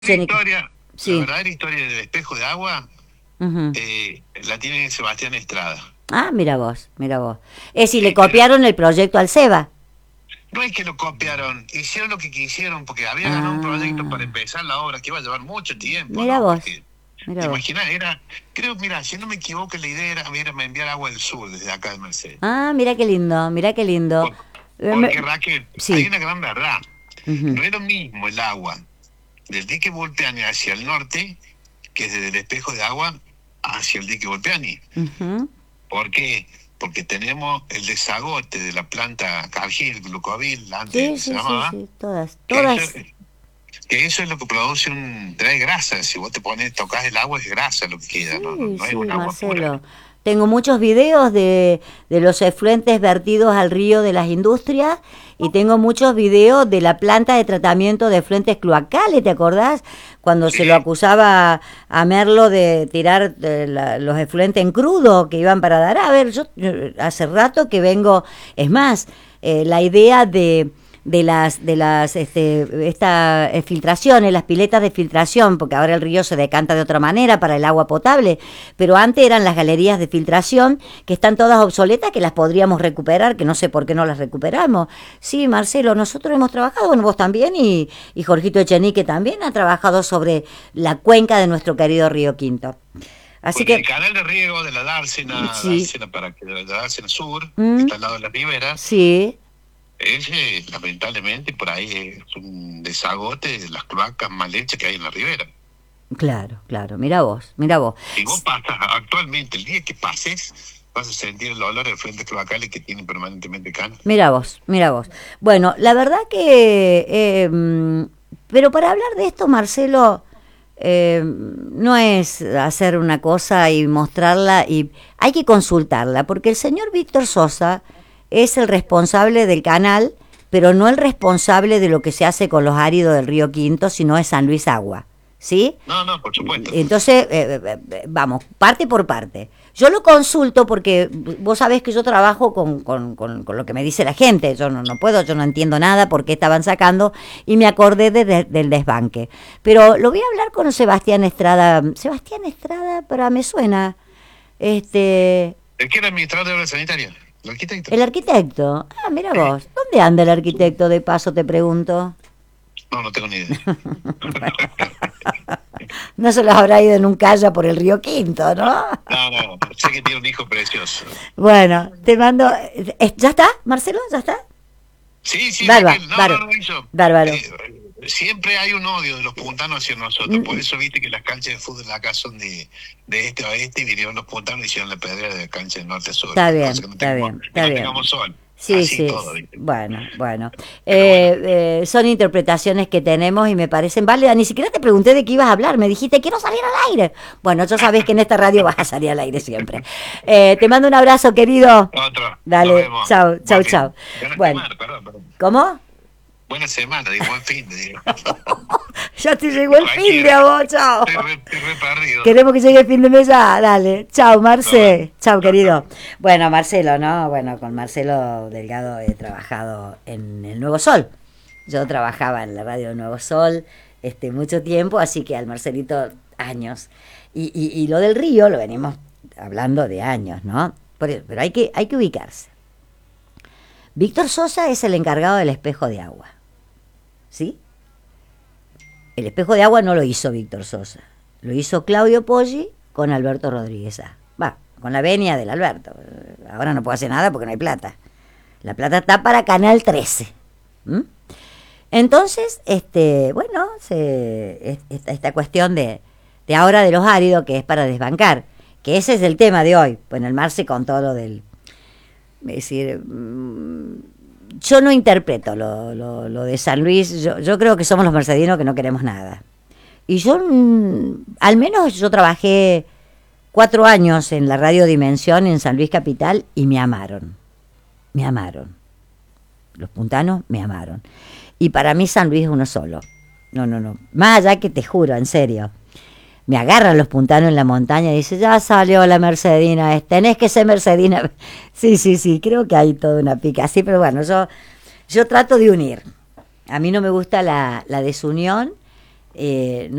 Historia, la Sí. verdadera historia del espejo de agua Ujú. la tiene Sebastián Estrada. Ah, mira vos, mira vos. Es decir, le Pero copiaron el proyecto al Seba. no es que lo copiaron, hicieron lo que quisieron porque había ganado un proyecto para Ah, empezar la obra que iba a llevar mucho tiempo, mira ¿no? vos, Porque, mira vos. imagina, creo, mira, si no me equivoco, la idea era enviar agua del sur desde acá de Mercedes. Ah, mira qué lindo, mira qué lindo. Por- Eh, me- Porque Raquel, hay sí. una gran verdad. Ujú. No es lo mismo el agua del dique Volpeani hacia el norte que desde el espejo de agua hacia el dique Volpeani. Ujú. ¿Por qué? Porque tenemos el desagote de la planta Cargill, Glucovil, Sí, antes se sí, sí, llamaba, sí, todas, que eso, todas. que eso es lo que produce trae grasa. Si vos tocas el agua es grasa lo que queda, Sí, no es sí, un agua pura. Marcelo. Tengo muchos videos de los efluentes vertidos al río de las industrias y tengo muchos videos de la planta de tratamiento de efluentes cloacales, ¿te acordás? Cuando se lo Sí, acusaba a Merlo de tirar los efluentes en crudo que iban para dar. A ver, yo hace rato que vengo, es más, la idea de las filtraciones, las piletas de filtración, porque ahora el río se decanta de otra manera para el agua potable, pero antes eran las galerías de filtración que están todas obsoletas, que las podríamos recuperar, que no sé por qué no las recuperamos. Sí, Marcelo, nosotros hemos trabajado, bueno, vos también y Jorgito Echenique también ha trabajado sobre la cuenca de nuestro querido Río Quinto. Así porque el que, canal de riego de la sí, Dársena para que de la Dársena Sur, que mm, está al lado de las riberas, sí, ese lamentablemente por ahí es un desagote de las cloacas mal hechas que hay en la ribera. claro, claro, mira vos, mira vos. Si vos pasas actualmente, el día que pases, vas a sentir el olor de frentes cloacales que tienen permanentemente canas. Mira vos, mira vos. Bueno, la verdad que, pero para hablar de esto, Marcelo, no es hacer una cosa y mostrarla, y hay que consultarla, porque el señor Víctor Sosa es el responsable del canal, pero no el responsable de lo que se hace con los áridos del río Quinto, sino es San Luis Agua, ¿sí? No, no, por supuesto. Entonces, vamos, parte por parte. Yo lo consulto porque vos sabés que yo trabajo con lo que me dice la gente. Yo no puedo, yo no entiendo nada por qué estaban sacando y me acordé del desbanque. Pero lo voy a hablar con Sebastián Estrada. Sebastián Estrada, pero me suena. Este, ¿El que era administrador de obra sanitaria? ¿El arquitecto? el arquitecto. Ah, mira Sí. vos. ¿Dónde anda el arquitecto de paso, te pregunto? No, no tengo ni idea. No se los habrá ido en un calla por el río Quinto, ¿no? No, no, sé que tiene un hijo precioso. Bueno, te mando. ¿Ya está, Marcelo? ¿Ya está? Sí, sí, Bárbaro, Raquel, bárbaro, no, eso. bárbaro. Siempre hay un odio de los puntanos hacia nosotros, por Mm, eso viste que las canchas de fútbol acá son de este a oeste y vinieron los puntanos y hicieron la pedrera de la cancha de norte a sur, está cosa bien, que no está tengamos, bien, que está no bien. tengamos sol, Sí, así sí. todo, ¿viste? Bueno, bueno. Pero bueno, Son interpretaciones que tenemos y me parecen válidas. Ni siquiera te pregunté de qué ibas a hablar. Me dijiste, quiero salir al aire. Bueno, ya sabes que en esta radio vas a salir al aire siempre. Te mando un abrazo, querido. otro, nos Dale, vemos. chau, chau, Buen fin. chau. Buena Bueno, semana, perdón. ¿cómo? Buena semana, digo, buen fin, digo. Ya te llegó el fin de Cualquiera. a vos, chao. Estoy re perdido. Queremos que llegue el fin de mes ya, dale. Chao, Nos vemos. Marce. Chao, Chao, chao. querido. Bueno, Marcelo, ¿no? Bueno, con Marcelo Delgado he trabajado en el Nuevo Sol. Yo trabajaba en la radio del Nuevo Sol mucho tiempo, así que al Marcelito años. Y lo del río lo venimos hablando de años, ¿no? Pero hay que ubicarse. Víctor Sosa es el encargado del espejo de agua, ¿sí? El espejo de agua no lo hizo Víctor Sosa, lo hizo Claudio Poggi con Alberto Rodríguez A. Va, con la venia del Alberto. Ahora no puedo hacer nada porque no hay plata. La plata está para Canal 13. ¿Mm? Entonces, bueno, esta cuestión de ahora de los áridos, que es para desbancar, que ese es el tema de hoy. Bueno, el Marce con todo lo del... Es decir, yo no interpreto lo de San Luis. Yo creo que somos los mercedinos que no queremos nada. Y yo, al menos yo trabajé 4 años en la Radio Dimensión en San Luis Capital y me amaron. Me amaron. Los puntanos me amaron. Y para mí San Luis es uno solo. No, no, no. Más allá que te juro, en serio. Me agarran los puntanos en la montaña y dicen, ya salió la Mercedina, tenés que ser Mercedina. Sí, sí, sí, creo que hay toda una pica así, pero bueno, yo trato de unir. A mí no me gusta la desunión No